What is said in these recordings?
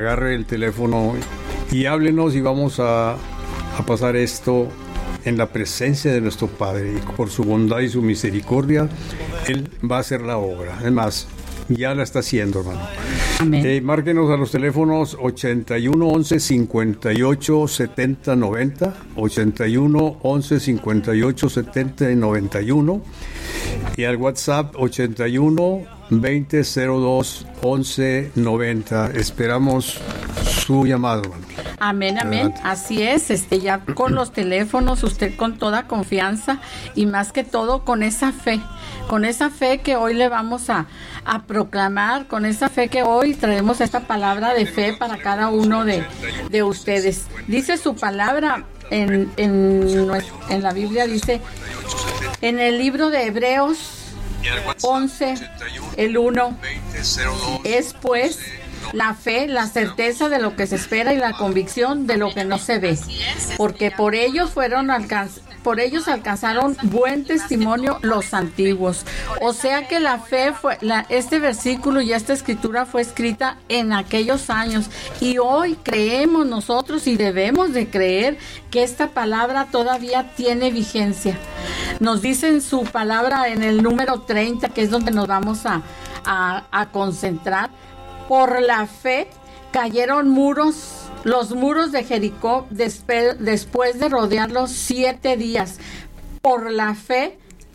Agarre el teléfono y háblenos y vamos a pasar esto en la presencia de nuestro Padre. Y por su bondad y su misericordia, Él va a hacer la obra. Es más, ya la está haciendo, hermano. Amén. Márquenos a los teléfonos 81 11 58 70 90, 81 11 58 70 91, y al WhatsApp 81 20 02 11 90. Esperamos su llamado, hermano. Amén, amén. Adelante. Así es, ya con los teléfonos, usted con toda confianza y más que todo con esa fe que hoy le vamos a proclamar, con esa fe que hoy traemos esta palabra de fe para cada uno de ustedes. Dice su palabra en la Biblia, dice en el libro de Hebreos 11, el 1, es pues la fe, la certeza de lo que se espera y la convicción de lo que no se ve, porque por ellos alcanzaron buen testimonio los antiguos. O sea que la fe este versículo y esta escritura fue escrita en aquellos años, y hoy creemos nosotros y debemos de creer que esta palabra todavía tiene vigencia. Nos dice en su palabra en el número 30, que es donde nos vamos a concentrar. Por la fe cayeron los muros de Jericó después de rodearlos 7 días. Por la fe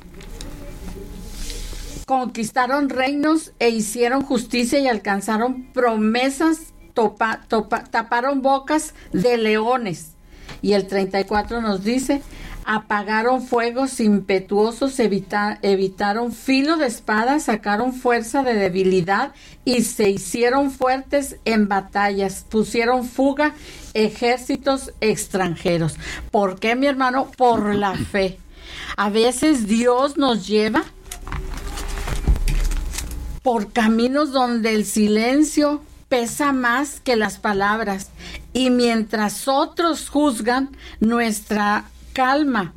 conquistaron reinos e hicieron justicia y alcanzaron promesas, taparon bocas de leones. Y el 34 nos dice: apagaron fuegos impetuosos, evitaron filo de espada, sacaron fuerza de debilidad y se hicieron fuertes en batallas, pusieron fuga ejércitos extranjeros. ¿Por qué, mi hermano? Por la fe. A veces Dios nos lleva por caminos donde el silencio pesa más que las palabras, y mientras otros juzgan, nuestra calma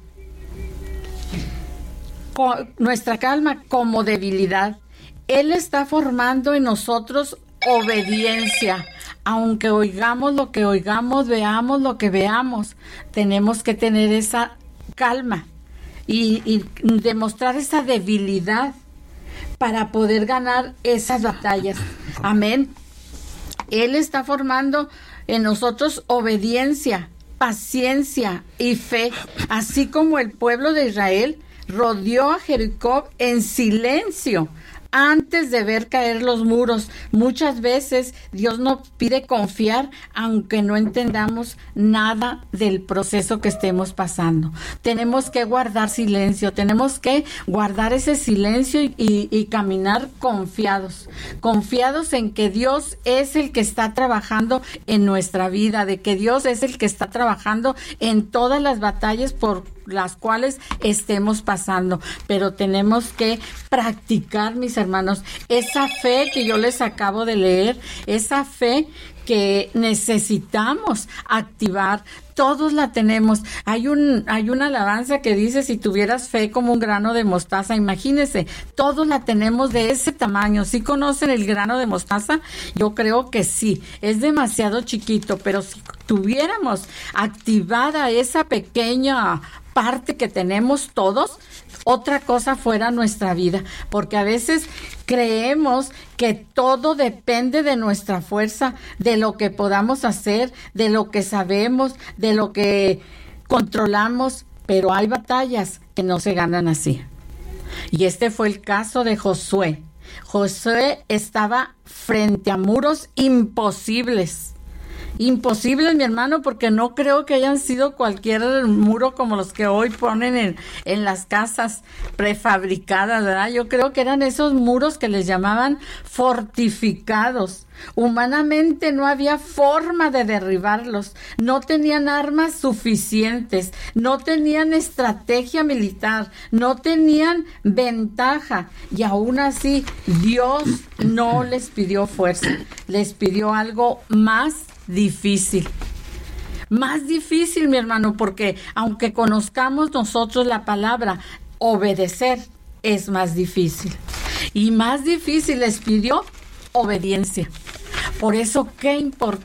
como debilidad, Él está formando en nosotros obediencia. Aunque oigamos lo que oigamos, veamos lo que veamos, tenemos que tener esa calma y demostrar esa debilidad para poder ganar esas batallas. Amén. Él está formando en nosotros obediencia, paciencia y fe, así como el pueblo de Israel rodeó a Jericó en silencio antes de ver caer los muros. Muchas veces Dios nos pide confiar aunque no entendamos nada del proceso que estemos pasando. Tenemos que guardar silencio, tenemos que guardar ese silencio y caminar confiados en que Dios es el que está trabajando en nuestra vida, de que Dios es el que está trabajando en todas las batallas por las cuales estemos pasando. Pero tenemos que practicar, mis hermanos, esa fe que yo les acabo de leer, esa fe que necesitamos activar. Todos la tenemos. Hay una alabanza que dice: si tuvieras fe como un grano de mostaza. Imagínense, todos la tenemos de ese tamaño. ¿Sí conocen el grano de mostaza? Yo creo que sí. Es demasiado chiquito, pero si tuviéramos activada esa pequeña parte que tenemos todos, otra cosa fuera nuestra vida, porque a veces creemos que todo depende de nuestra fuerza, de lo que podamos hacer, de lo que sabemos, de lo que controlamos, pero hay batallas que no se ganan así. Y este fue el caso de Josué. Josué estaba frente a muros imposibles, mi hermano, porque no creo que hayan sido cualquier muro como los que hoy ponen en las casas prefabricadas, ¿verdad? Yo creo que eran esos muros que les llamaban fortificados. Humanamente no había forma de derribarlos, no tenían armas suficientes, no tenían estrategia militar, no tenían ventaja, y aún así Dios no les pidió fuerza, les pidió algo más difícil, mi hermano, porque aunque conozcamos nosotros la palabra, obedecer es más difícil, y más difícil les pidió obediencia. Por eso qué importante